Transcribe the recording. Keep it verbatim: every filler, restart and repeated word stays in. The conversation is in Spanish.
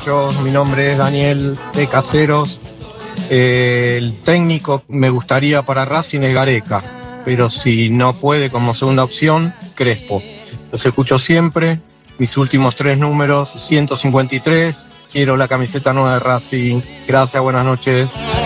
muchachos. Mi nombre es Daniel de Caseros. Eh, el técnico me gustaría para Racing es Gareca, pero si no puede como segunda opción, Crespo. Los escucho siempre. Mis últimos tres números, ciento cincuenta y tres. Quiero la camiseta nueva de Racing. Gracias, buenas noches.